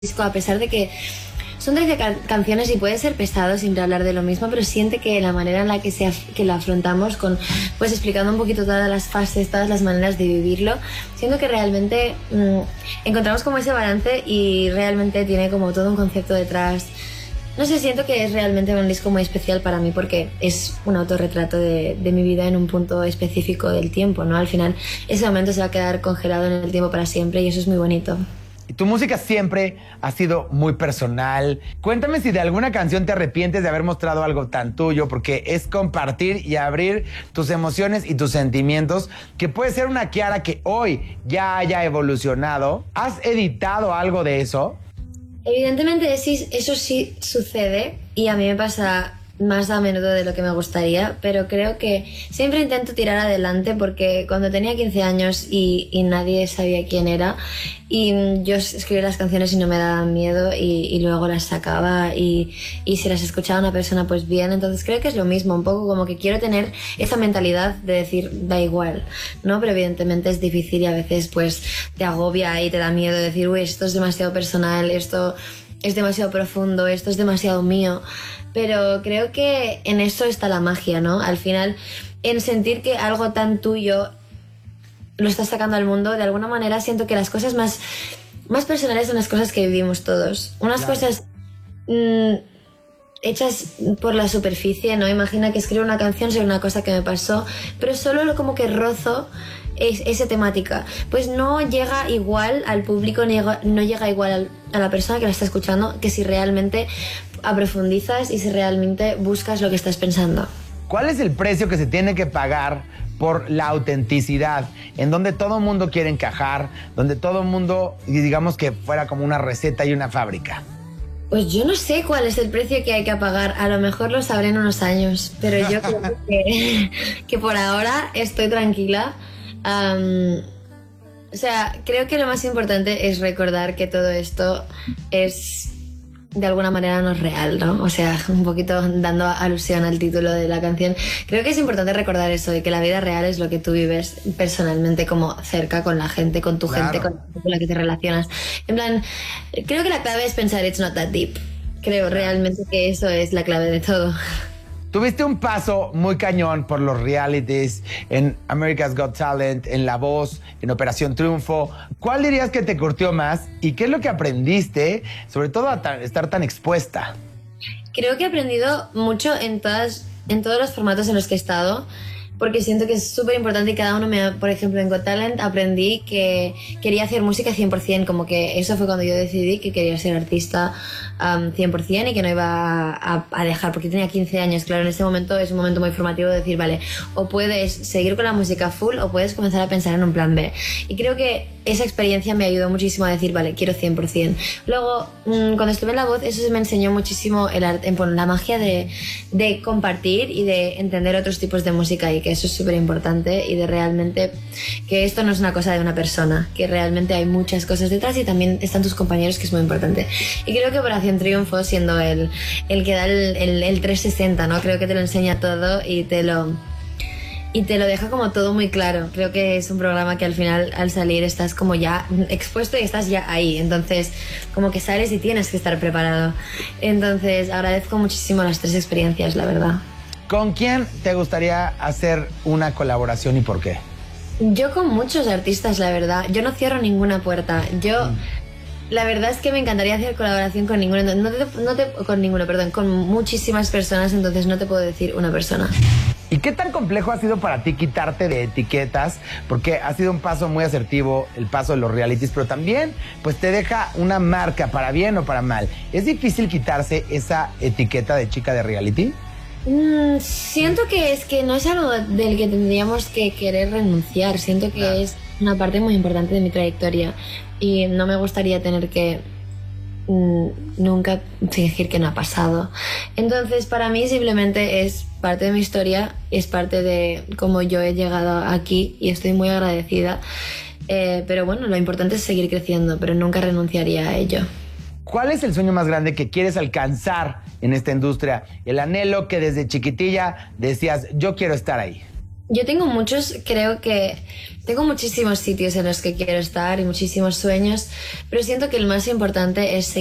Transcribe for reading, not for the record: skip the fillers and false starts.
disco, a pesar de que son 13 canciones y puede ser pesado siempre hablar de lo mismo, pero siente que la manera en la que lo afrontamos, con pues explicando un poquito todas las fases, todas las maneras de vivirlo, siento que realmente encontramos como ese balance y realmente tiene como todo un concepto detrás. No sé, siento que es realmente un disco muy especial para mí porque es un autorretrato de mi vida en un punto específico del tiempo, ¿no? Al final ese momento se va a quedar congelado en el tiempo para siempre y eso es muy bonito. Y tu música siempre ha sido muy personal. Cuéntame si de alguna canción te arrepientes de haber mostrado algo tan tuyo, porque es compartir y abrir tus emociones y tus sentimientos, que puede ser una Kiara que hoy ya haya evolucionado. ¿Has editado algo de eso? Evidentemente eso sí sucede y a mí me pasa más a menudo de lo que me gustaría, pero creo que siempre intento tirar adelante porque cuando tenía 15 años y nadie sabía quién era y yo escribía las canciones y no me daban miedo y luego las sacaba y si las escuchaba una persona pues bien, entonces creo que es lo mismo, un poco como que quiero tener esa mentalidad de decir da igual, ¿no? Pero evidentemente es difícil y a veces pues te agobia y te da miedo decir uy, esto es demasiado personal, esto es demasiado profundo, esto es demasiado mío, pero creo que en eso está la magia, ¿no? Al final, en sentir que algo tan tuyo lo estás sacando al mundo, de alguna manera siento que las cosas más personales son las cosas que vivimos todos. Unas cosas hechas por la superficie, ¿no? Imagina que escribo una canción sobre una cosa que me pasó, pero solo como que rozo esa temática, pues no llega igual al público, no llega igual a la persona que la está escuchando, que si realmente aprofundizas y si realmente buscas lo que estás pensando. ¿Cuál es el precio que se tiene que pagar por la autenticidad, en donde todo el mundo quiere encajar, donde todo el mundo, digamos que fuera como una receta y una fábrica? Pues yo no sé cuál es el precio que hay que pagar, a lo mejor lo sabré en unos años, pero yo creo que por ahora estoy tranquila. O sea, creo que lo más importante es recordar que todo esto es de alguna manera no es real, ¿no? O sea, un poquito dando alusión al título de la canción. Creo que es importante recordar eso, de que la vida real es lo que tú vives personalmente, como cerca con la gente, con tu gente, con la que te relacionas. En plan, creo que la clave es pensar it's not that deep. Creo realmente que eso es la clave de todo. Tuviste un paso muy cañón por los realities, en America's Got Talent, en La Voz, en Operación Triunfo. ¿Cuál dirías que te curtió más y qué es lo que aprendiste, sobre todo a estar tan expuesta? Creo que he aprendido mucho en todos los formatos en los que he estado, porque siento que es súper importante y cada uno por ejemplo, en Got Talent aprendí que quería hacer música 100%, como que eso fue cuando yo decidí que quería ser artista 100% y que no iba a dejar, porque tenía 15 años, claro, en ese momento es un momento muy formativo de decir, vale, o puedes seguir con la música full o puedes comenzar a pensar en un plan B. Y creo que esa experiencia me ayudó muchísimo a decir, vale, quiero 100%. Luego, cuando estuve en La Voz, eso me enseñó muchísimo la magia de compartir y de entender otros tipos de música y que eso es súper importante y de realmente que esto no es una cosa de una persona, que realmente hay muchas cosas detrás y también están tus compañeros, que es muy importante. Y creo que Operación Triunfo, siendo el que da el 360, ¿no? Creo que te lo enseña todo y te lo deja como todo muy claro. Creo que es un programa que al final, al salir, estás como ya expuesto y estás ya ahí. Entonces, como que sales y tienes que estar preparado. Entonces, agradezco muchísimo las 3 experiencias, la verdad. ¿Con quién te gustaría hacer una colaboración y por qué? Yo con muchos artistas, la verdad. Yo no cierro ninguna puerta. La verdad es que me encantaría hacer colaboración con ninguno. Con muchísimas personas, entonces no te puedo decir una persona. ¿Y qué tan complejo ha sido para ti quitarte de etiquetas? Porque ha sido un paso muy asertivo, el paso de los realities, pero también pues te deja una marca para bien o para mal. ¿Es difícil quitarse esa etiqueta de chica de reality? Siento que no es algo del que tendríamos que querer renunciar. Siento que es una parte muy importante de mi trayectoria y no me gustaría tener que nunca fingir que no ha pasado. Entonces, para mí simplemente es parte de mi historia, es parte de cómo yo he llegado aquí y estoy muy agradecida. Pero bueno, lo importante es seguir creciendo, pero nunca renunciaría a ello. ¿Cuál es el sueño más grande que quieres alcanzar en esta industria? El anhelo que desde chiquitilla decías, yo quiero estar ahí. Yo creo que tengo muchísimos sitios en los que quiero estar y muchísimos sueños, pero siento que el más importante es